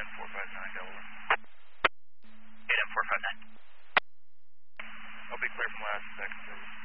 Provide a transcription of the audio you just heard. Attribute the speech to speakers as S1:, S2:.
S1: 8M459 Delaware.
S2: 8M459.
S1: I'll be clear from last second service.